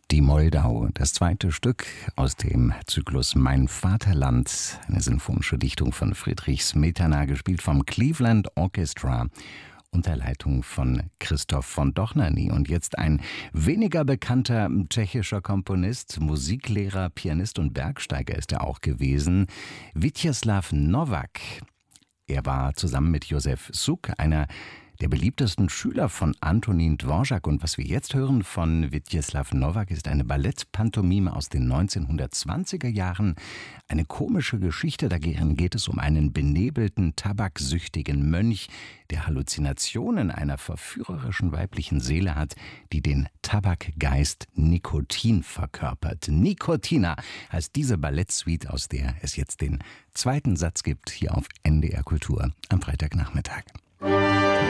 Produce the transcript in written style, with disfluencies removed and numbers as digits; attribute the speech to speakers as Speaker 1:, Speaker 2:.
Speaker 1: Die Moldau, das zweite Stück aus dem Zyklus Mein Vaterland, eine sinfonische Dichtung von Friedrich Smetana, gespielt vom Cleveland Orchestra unter Leitung von Christoph von Dohnanyi. Und jetzt ein weniger bekannter tschechischer Komponist, Musiklehrer, Pianist und Bergsteiger ist er auch gewesen, Vítězslav Novák. Er war zusammen mit Josef Suk einer der beliebtesten Schüler von Antonín Dvořák. Und was wir jetzt hören von Vítězslav Novák ist eine Ballettpantomime aus den 1920er Jahren. Eine komische Geschichte, darin geht es um einen benebelten, tabaksüchtigen Mönch, der Halluzinationen einer verführerischen weiblichen Seele hat, die den Tabakgeist Nikotin verkörpert. Nikotina heißt diese Ballettsuite, aus der es jetzt den zweiten Satz gibt, hier auf NDR Kultur am Freitagnachmittag.